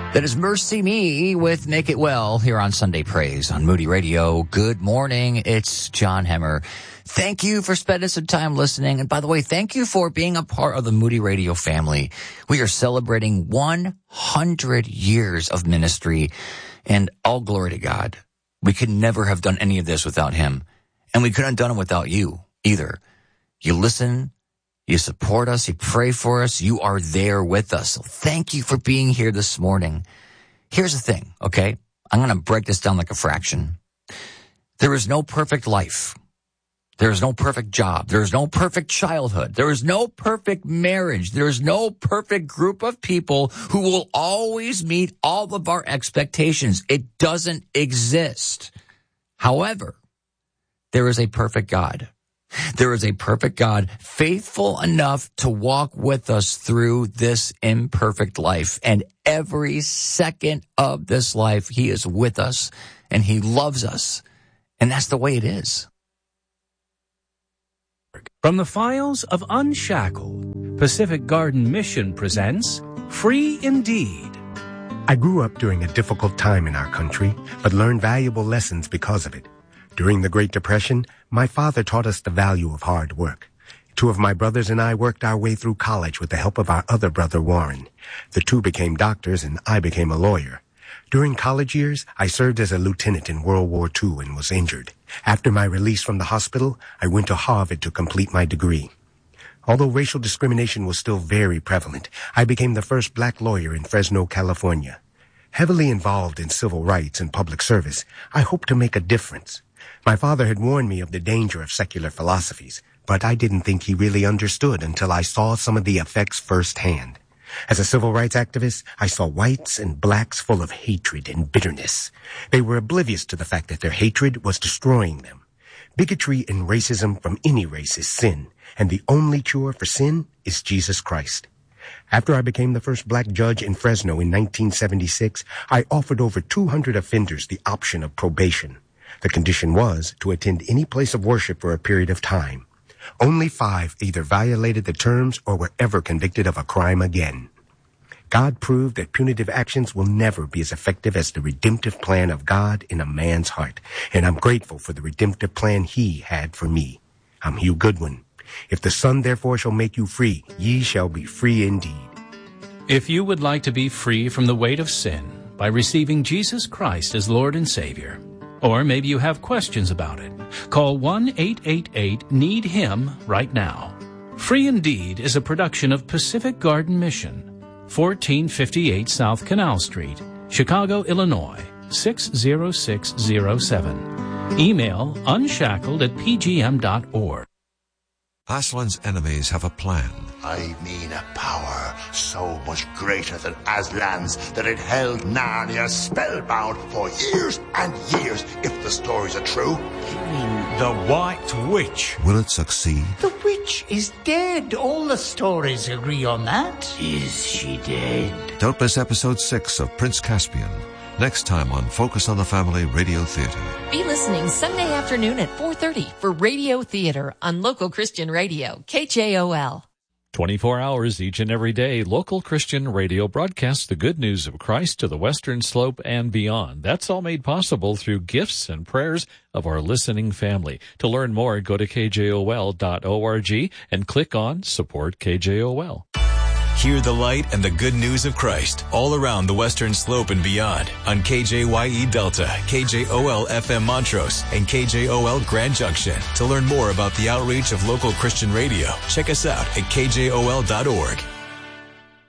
That is Mercy Me with Make It Well here on Sunday Praise on Moody Radio. Good morning. It's John Hemmer. Thank you for spending some time listening. And by the way, thank you for being a part of the Moody Radio family. We are celebrating 100 years of ministry, and all glory to God. We could never have done any of this without him, and we couldn't have done it without you either. You listen, you support us, you pray for us, you are there with us. So thank you for being here this morning. Here's the thing, okay? I'm going to break this down like a fraction. There is no perfect life. There is no perfect job. There is no perfect childhood. There is no perfect marriage. There is no perfect group of people who will always meet all of our expectations. It doesn't exist. However, there is a perfect God. There is a perfect God, faithful enough to walk with us through this imperfect life. And every second of this life, he is with us and he loves us. And that's the way it is. From the files of Unshackled, Pacific Garden Mission presents Free Indeed. I grew up during a difficult time in our country, but learned valuable lessons because of it. During the Great Depression, my father taught us the value of hard work. Two of my brothers and I worked our way through college with the help of our other brother, Warren. The two became doctors and I became a lawyer. During college years, I served as a lieutenant in World War II and was injured. After my release from the hospital, I went to Harvard to complete my degree. Although racial discrimination was still very prevalent, I became the first black lawyer in Fresno, California. Heavily involved in civil rights and public service, I hoped to make a difference. My father had warned me of the danger of secular philosophies, but I didn't think he really understood until I saw some of the effects firsthand. As a civil rights activist, I saw whites and blacks full of hatred and bitterness. They were oblivious to the fact that their hatred was destroying them. Bigotry and racism from any race is sin, and the only cure for sin is Jesus Christ. After I became the first black judge in Fresno in 1976, I offered over 200 offenders the option of probation. The condition was to attend any place of worship for a period of time. Only 5 either violated the terms or were ever convicted of a crime again. God proved that punitive actions will never be as effective as the redemptive plan of God in a man's heart, and I'm grateful for the redemptive plan he had for me. I'm Hugh Goodwin. If the Son therefore shall make you free, ye shall be free indeed. If you would like to be free from the weight of sin by receiving Jesus Christ as Lord and Savior, or maybe you have questions about it, call 1-888-NEED-HIM right now. Free Indeed is a production of Pacific Garden Mission, 1458 South Canal Street, Chicago, Illinois, 60607. Email unshackled@pgm.org. Aslan's enemies have a plan. I mean a power so much greater than Aslan's that it held Narnia spellbound for years and years, if the stories are true. You mean the White Witch? Will it succeed? The witch is dead. All the stories agree on that. Is she dead? Don't miss episode 6 of Prince Caspian. Next time on Focus on the Family Radio Theater. Be listening Sunday afternoon at 4:30 for Radio Theater on Local Christian Radio, KJOL. 24 hours each and every day, Local Christian Radio broadcasts the good news of Christ to the Western Slope and beyond. That's all made possible through gifts and prayers of our listening family. To learn more, go to kjol.org and click on Support KJOL. Hear the light and the good news of Christ all around the Western Slope and beyond on KJYE Delta, KJOL FM Montrose, and KJOL Grand Junction. To learn more about the outreach of Local Christian Radio, check us out at kjol.org.